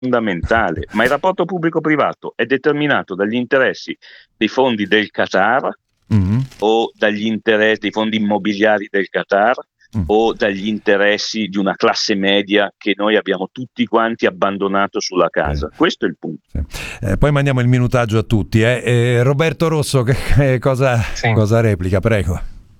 fondamentale, ma il rapporto pubblico-privato è determinato dagli interessi dei fondi del Qatar o dagli interessi dei fondi immobiliari del Qatar o dagli interessi di una classe media che noi abbiamo tutti quanti abbandonato sulla casa. Questo è il punto. Poi mandiamo il minutaggio a tutti. Roberto Rosso, cosa replica? Prego.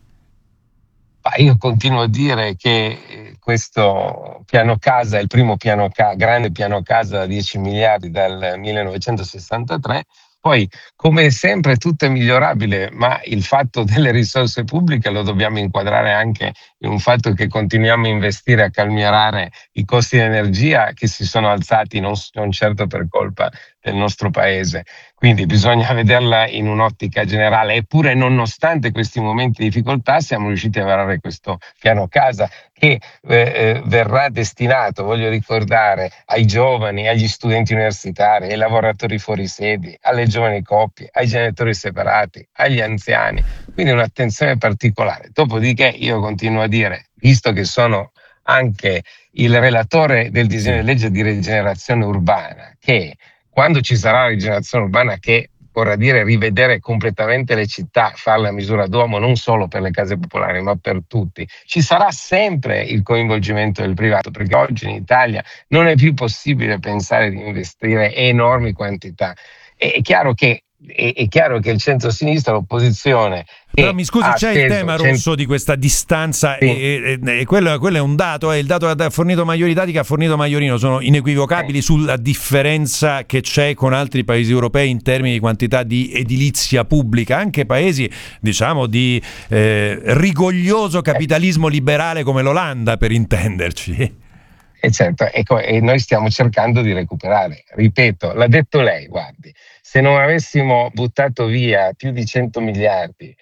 Io continuo a dire che questo piano casa è il primo grande piano casa da 10 miliardi dal 1963. Poi, come sempre, tutto è migliorabile, ma il fatto delle risorse pubbliche lo dobbiamo inquadrare anche in un fatto che continuiamo a investire a calmierare i costi di energia che si sono alzati non certo per colpa del nostro paese. Quindi bisogna vederla in un'ottica generale. Eppure, nonostante questi momenti di difficoltà, siamo riusciti a varare questo piano casa che verrà destinato, voglio ricordare, ai giovani, agli studenti universitari, ai lavoratori fuori sedi, alle giovani coppie, ai genitori separati, agli anziani. Quindi un'attenzione particolare. Dopodiché io continuo a dire, visto che sono anche il relatore del disegno di legge di rigenerazione urbana, che quando ci sarà la rigenerazione urbana, che vorrà dire rivedere completamente le città, farle a misura d'uomo non solo per le case popolari ma per tutti, ci sarà sempre il coinvolgimento del privato, perché oggi in Italia non è più possibile pensare di investire enormi quantità. È chiaro che il centro-sinistra, l'opposizione. Però mi scusi, c'è il tema, Rosso, di questa distanza, sì. e quello è un dato, il dato che ha fornito Maggiori, i dati che ha fornito Majorino sono inequivocabili sulla differenza che c'è con altri paesi europei in termini di quantità di edilizia pubblica, anche paesi, diciamo, di rigoglioso capitalismo liberale come l'Olanda, per intenderci. E certo, e noi stiamo cercando di recuperare. Ripeto, l'ha detto lei, guardi, se non avessimo buttato via più di 100 miliardi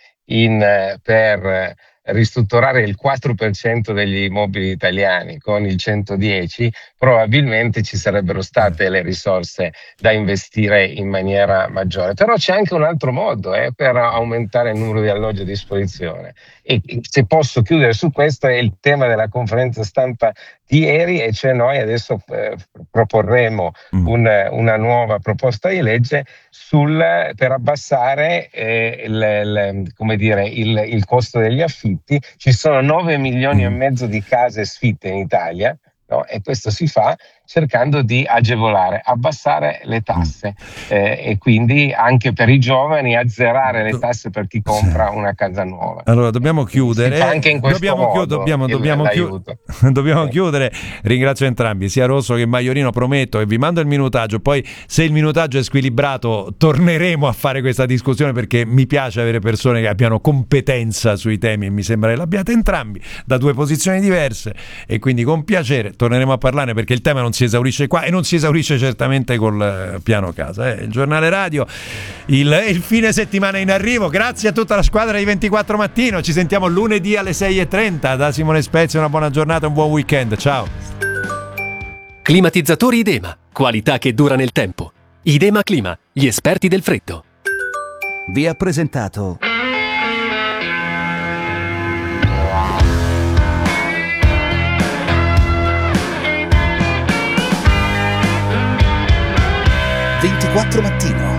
per ristrutturare il 4% degli immobili italiani con il 110, probabilmente ci sarebbero state le risorse da investire in maniera maggiore. Però c'è anche un altro modo per aumentare il numero di alloggi a disposizione. E se posso chiudere su questo, è il tema della conferenza stampa di ieri, e cioè noi adesso proporremo una nuova proposta di legge per abbassare il costo degli affitti. Ci sono 9 milioni e mezzo di case sfitte in Italia, no? E questo si fa cercando di agevolare, abbassare le tasse e quindi anche per i giovani azzerare le tasse per chi compra una casa nuova. Allora dobbiamo chiudere. Anche in questo dobbiamo chiudere. Ringrazio entrambi, sia Rosso che Majorino. Prometto che vi mando il minutaggio, poi se il minutaggio è squilibrato torneremo a fare questa discussione, perché mi piace avere persone che abbiano competenza sui temi e mi sembra che l'abbiate entrambi da due posizioni diverse, e quindi con piacere torneremo a parlarne, perché il tema non si esaurisce qua e non si esaurisce certamente col piano casa. Il giornale radio, il fine settimana in arrivo. Grazie a tutta la squadra di 24 Mattino, ci sentiamo lunedì alle 6:30. Da Simone Spezia una buona giornata, un buon weekend, ciao. Climatizzatori Idema, qualità che dura nel tempo. Idema Clima, gli esperti del freddo. Vi ha presentato Mattino.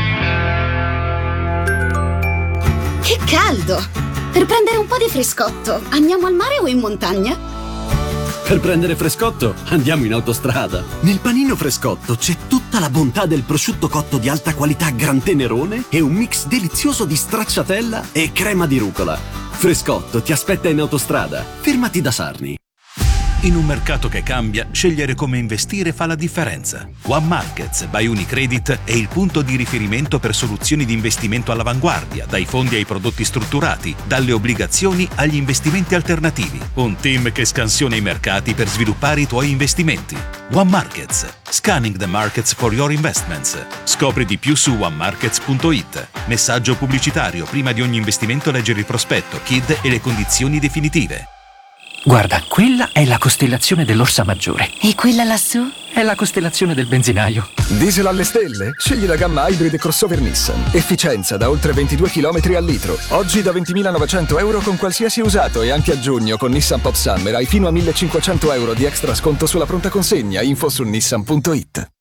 Che caldo! Per prendere un po' di frescotto, andiamo al mare o in montagna? Per prendere frescotto, andiamo in autostrada. Nel panino Frescotto c'è tutta la bontà del prosciutto cotto di alta qualità Gran Tenerone e un mix delizioso di stracciatella e crema di rucola. Frescotto ti aspetta in autostrada. Fermati da Sarni. In un mercato che cambia, scegliere come investire fa la differenza. One Markets by Unicredit è il punto di riferimento per soluzioni di investimento all'avanguardia, dai fondi ai prodotti strutturati, dalle obbligazioni agli investimenti alternativi. Un team che scansiona i mercati per sviluppare i tuoi investimenti. One Markets. Scanning the markets for your investments. Scopri di più su onemarkets.it. Messaggio pubblicitario: prima di ogni investimento leggere il prospetto, KID e le condizioni definitive. Guarda, quella è la costellazione dell'Orsa Maggiore. E quella lassù? È la costellazione del benzinaio. Diesel alle stelle? Scegli la gamma Hybrid crossover Nissan. Efficienza da oltre 22 km al litro. Oggi da 20.900 euro con qualsiasi usato, e anche a giugno con Nissan Pop Summer hai fino a 1.500 euro di extra sconto sulla pronta consegna. Info su nissan.it.